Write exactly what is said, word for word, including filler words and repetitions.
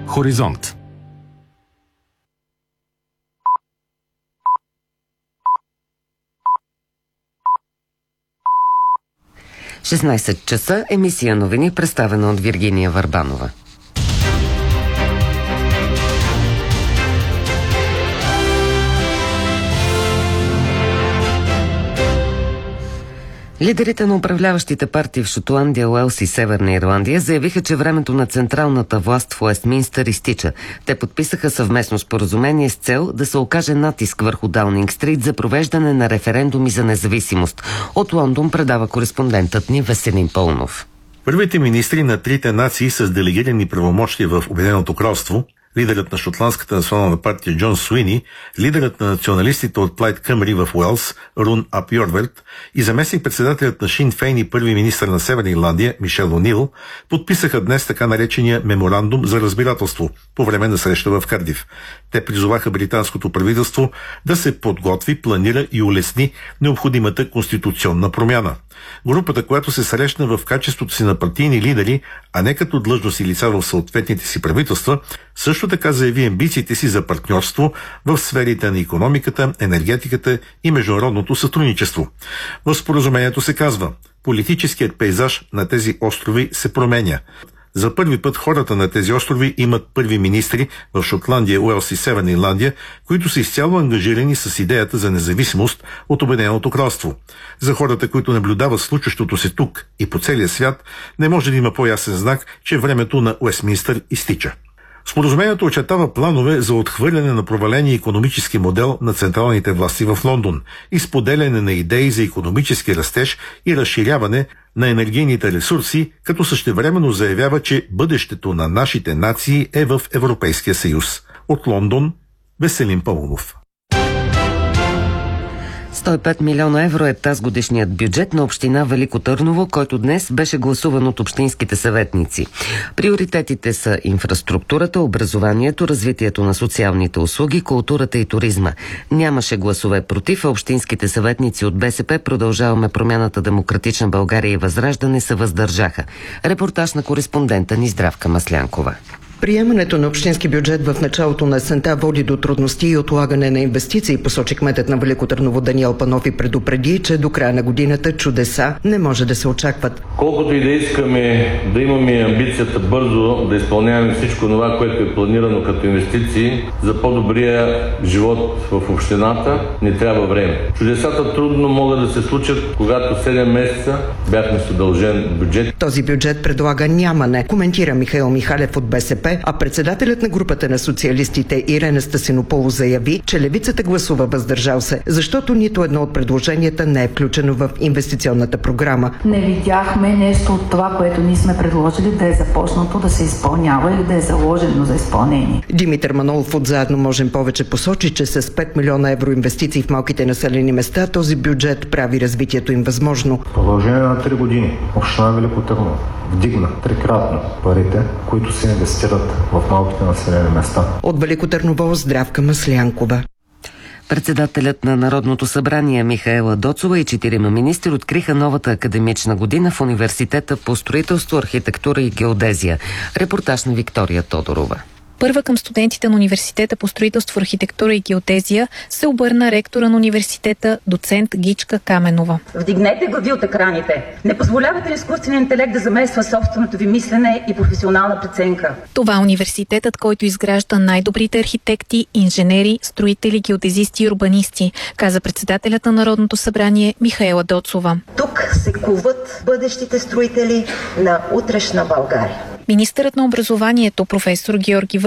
Хоризонт. шестнайсет часа, емисия новини, представена от Виргиния Върбанова. Лидерите на управляващите партии в Шотландия, Уелс и Северна Ирландия заявиха, че времето на централната власт в Уестминстър изтича. Те подписаха съвместно споразумение с цел да се окаже натиск върху Даунинг Стрит за провеждане на референдуми за независимост. От Лондон предава кореспондентът ни Веселин Пълнов. Първите министри на трите нации с делегирани правомощия в Обединеното кралство, лидерът на Шотландската национална партия Джон Суини, лидерът на националистите от Плайд Къмри в Уелс Рун ап Йорверт и заместник-председателят на Шин Фейн и първи министър на Северна Ирландия Мишел О'Нил подписаха днес така наречения меморандум за разбирателство по време на среща в Кардиф. Те призоваха британското правителство да се подготви, планира и улесни необходимата конституционна промяна. Групата, която се срещна в качеството си на партийни лидери, а не като длъжностни лица в съответните си правителства, също така заяви амбициите си за партньорство в сферите на икономиката, енергетиката и международното сътрудничество. В споразумението се казва: политическият пейзаж на тези острови се променя. За първи път хората на тези острови имат първи министри в Шотландия, Уелс и Северна Ирландия, които са изцяло ангажирани с идеята за независимост от Обединеното кралство. За хората, които наблюдават случващото се тук и по целия свят, не може да има по-ясен знак, че времето на Уестминстър изтича. Споразумението очертава планове за отхвърляне на проваления икономически модел на централните власти в Лондон и споделяне на идеи за икономически растеж и разширяване на енергийните ресурси, като същевременно заявява, че бъдещето на нашите нации е в Европейския съюз. От Лондон, Веселин Пълнов. сто и пет милиона евро е тазгодишният бюджет на община Велико Търново, който днес беше гласуван от общинските съветници. Приоритетите са инфраструктурата, образованието, развитието на социалните услуги, културата и туризма. Нямаше гласове против, а общинските съветници от БСП, Продължаваме промяната, Демократична България и Възраждане се въздържаха. Репортаж на кореспондента ни Здравка Маслянкова. Приемането на общински бюджет в началото на есента води до трудности и отлагане на инвестиции, посочи кметът на Велико Търново Даниел Панов и предупреди, че до края на годината чудеса не може да се очакват. Колкото и да искаме да имаме амбицията бързо да изпълняваме всичко това, което е планирано като инвестиции за по-добрия живот в общината, не трябва време. Чудесата трудно могат да се случат, когато седем месеца бяхме с удължен бюджет. Този бюджет предлага нямане, коментира Михаил Михалев от БСП, а председателят на групата на социалистите Ирена Стасинополу заяви, че левицата гласува въздържал се, защото нито едно от предложенията не е включено в инвестиционната програма. Не видяхме нещо от това, което ние сме предложили да е започнато да се изпълнява или да е заложено за изпълнение. Димитър Манолов от Заедно можем повече посочи, че с пет милиона евро инвестиции в малките населени места този бюджет прави развитието им възможно. В продължение на три години община Велико Търново вдигна трикратно парите, които се инвестират в малките населени места. От Велико Търново Здравка Маслянкова. Председателят на Народното събрание Михаела Доцова и четирима министри откриха новата академична година в Университета по строителство, архитектура и геодезия. Репортаж на Виктория Тодорова. Първа към студентите на Университета по строителство, архитектура и геодезия се обърна ректора на университета, доцент Гичка Каменова. Вдигнете глави от екраните. Не позволявате ли изкуственият интелект да замества собственото ви мислене и професионална преценка? Това е университетът, който изгражда най-добрите архитекти, инженери, строители, геодезисти и урбанисти, каза председателят на Народното събрание Михаела Доцова. Тук се куват бъдещите строители на утрешна България. Министърът на образованието професор Георги